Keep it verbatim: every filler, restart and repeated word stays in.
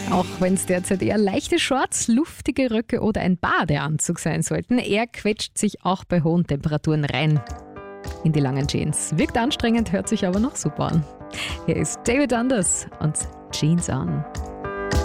Auch wenn es derzeit eher leichte Shorts, luftige Röcke oder ein Badeanzug sein sollten, er quetscht sich auch bei hohen Temperaturen rein in die langen Jeans. Wirkt anstrengend, hört sich aber noch super an. Hier ist David Anders und Jeans On.